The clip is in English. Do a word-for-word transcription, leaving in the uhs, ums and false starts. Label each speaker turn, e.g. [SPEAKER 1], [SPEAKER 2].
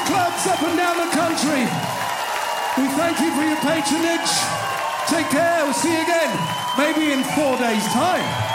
[SPEAKER 1] clubs up and down the country. We thank you for your patronage. Take care. We'll see you again, maybe in four days' time.